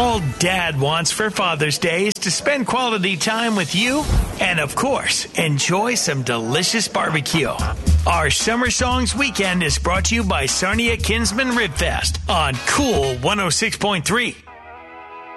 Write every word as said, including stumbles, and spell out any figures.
All Dad wants for Father's Day is to spend quality time with you and, of course, enjoy some delicious barbecue. Our Summer Songs Weekend is brought to you by Sarnia Kinsman Rib Fest on Cool one oh six point three.